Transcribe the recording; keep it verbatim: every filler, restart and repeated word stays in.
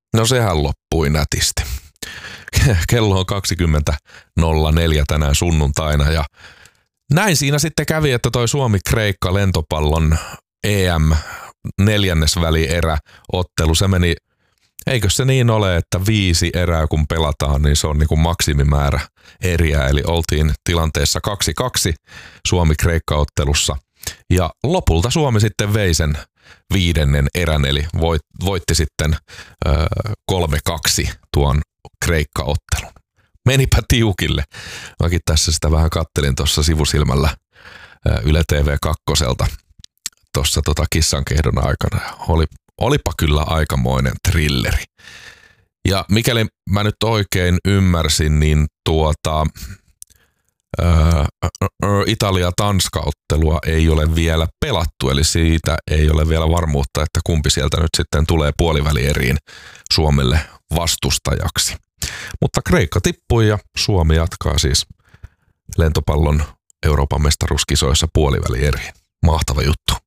No sehän loppui nätisti. Kello on kaksikymmentä nolla neljä tänään sunnuntaina ja näin siinä sitten kävi, että toi Suomi-Kreikka lentopallon E M neljännesvälieräottelu, se meni, eikö se niin ole, että viisi erää kun pelataan, niin se on niin kuin maksimimäärä eriä, eli oltiin tilanteessa kaksi kaksi Suomi-Kreikka-ottelussa ja lopulta Suomi sitten vei sen viidennen erän, eli voit, voitti sitten öö, kolme kaksi tuon Kreikka-ottelun. Menipä tiukille. Mäkin tässä sitä vähän kattelin tuossa sivusilmällä Yle T V kakkoselta tuossa tota kissankeihdon aikana. Oli, olipa kyllä aikamoinen thrilleri. Ja mikäli mä nyt oikein ymmärsin, niin tuota ää, Italia-Tanska-ottelua ei ole vielä pelattu, eli siitä ei ole vielä varmuutta, että kumpi sieltä nyt sitten tulee puolivälieriin Suomelle vastustajaksi. Mutta Kreikka tippui ja Suomi jatkaa siis lentopallon Euroopan mestaruuskisoissa puolivälieriin. Mahtava juttu.